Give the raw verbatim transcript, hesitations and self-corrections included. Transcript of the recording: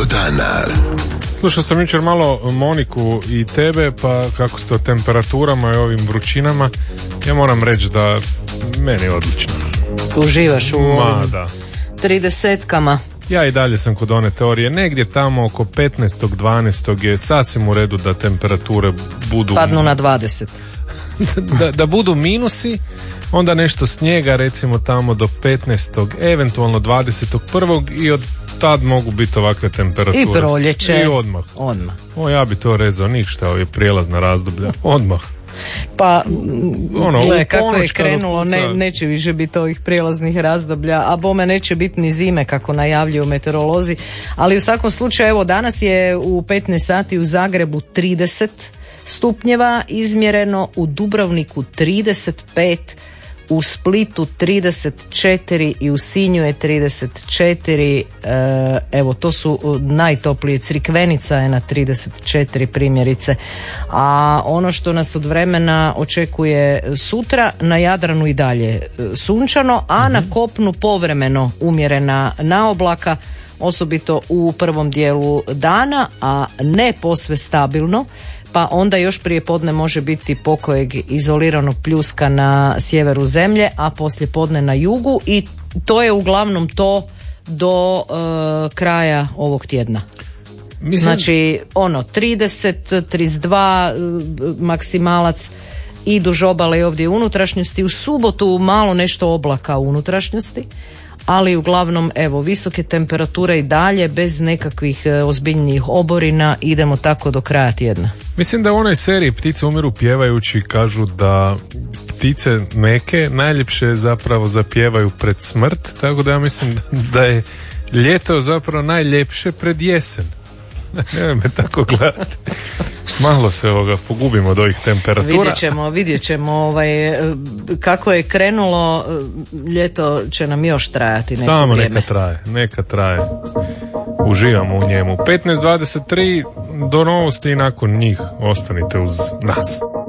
Radio dana. Slušao sam jučer malo Moniku i tebe, pa kako ste o temperaturama i ovim vrućinama, ja moram reći da meni je odlično. Uživaš u Ma, da. tridesetkama. Ja i dalje sam kod one teorije, negdje tamo oko petnaestog dvanaestog je sasvim u redu da temperature budu... Padnu na dvadeset. da, da budu minusi, onda nešto snijega recimo tamo do petnaestog, eventualno dvadesetog prvog i od tad mogu biti ovakve temperature. I proljeće. I odmah. Odmah. O, ja bi to rezao, ništa, ovo je prijelazna razdoblja. Odmah. Pa, ono, gle, kako je krenulo, ne, neće više biti ovih prijelaznih razdoblja, a bome neće biti ni zime, kako najavljuju meteorolozi. Ali u svakom slučaju, evo, danas je u petnaest sati u Zagrebu trideset stupnjeva izmjereno, u Dubrovniku trideset pet, u Splitu trideset četiri i u Sinju je trideset četiri. E, evo, to su najtoplije. Crikvenica je na trideset četiri primjerice. A ono što nas od vremena očekuje sutra, na Jadranu i dalje sunčano, a mm-hmm. na kopnu povremeno umjerena naoblaka, osobito u prvom dijelu dana, a ne posve stabilno. Pa onda još prije podne može biti pokojeg izoliranog pljuska na sjeveru zemlje, a poslije podne na jugu, i to je uglavnom to do uh, kraja ovog tjedna. Mislim... Znači ono trideset, trideset dva uh, maksimalac i duž obale i ovdje u unutrašnjosti. U subotu malo nešto oblaka u unutrašnjosti, ali uglavnom evo visoke temperature i dalje bez nekakvih e, ozbiljnijih oborina. Idemo tako do kraja tjedna. Mislim da u onoj seriji Ptice umiru pjevajući kažu da ptice neke najljepše zapravo zapjevaju pred smrt, tako da ja mislim da je ljeto zapravo najljepše pred jesen. Nemoj me tako gledati. Malo se ovoga pogubimo od ovih temperatura. Vidjet ćemo, vidjet ćemo ovaj, kako je krenulo, ljeto će nam još trajati neko Samo vrijeme. neka traje, neka traje. Uživamo u njemu. petnaest dvadeset tri do novosti i nakon njih ostanite uz nas.